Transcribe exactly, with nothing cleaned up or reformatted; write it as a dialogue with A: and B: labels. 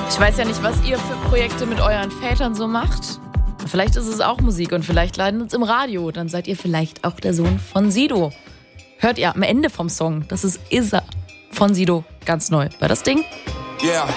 A: Ich weiß ja nicht, was ihr für Projekte mit euren Vätern so macht. Vielleicht ist es auch Musik und vielleicht landet es im Radio. Dann seid ihr vielleicht auch der Sohn von Sido. Hört ihr am Ende vom Song, das ist Is Er von Sido, ganz neu. War das Ding?
B: Yeah,